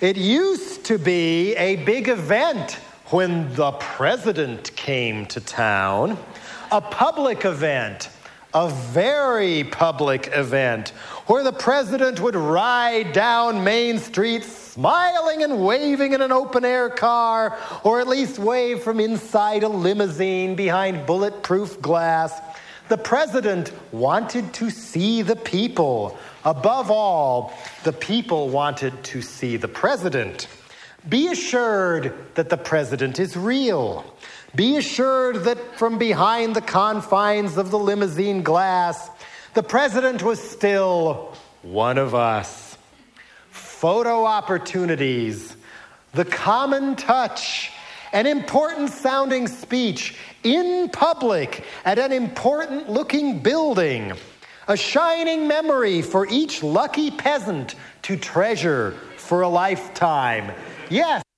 It used to be a big event when the president came to town. A public event, a very public event, where the president would ride down Main Street smiling and waving in an open-air car, or at least wave from inside a limousine behind bulletproof glass. The president wanted to see the people. Above all, the people wanted to see the president. Be assured that the president is real. Be assured that from behind the confines of the limousine glass, the president was still one of us. Photo opportunities, the common touch, an important sounding speech in public at an important looking building, a shining memory for each lucky peasant to treasure for a lifetime. Yes.